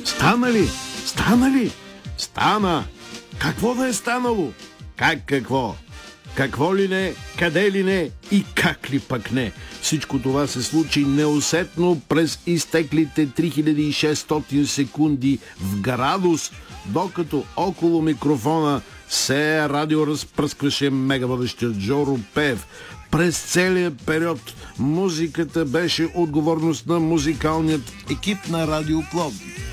Стана ли? Стана ли? Стана! Какво да е станало? Как какво? Какво ли не, къде ли не и как ли пък не? Всичко това се случи неусетно през изтеклите 3600 секунди в градус, докато около микрофона се радио разпръскваше мегабъдещият Жоро Пеев. През целия период музиката беше отговорност на музикалният екип на Радио Пловдив.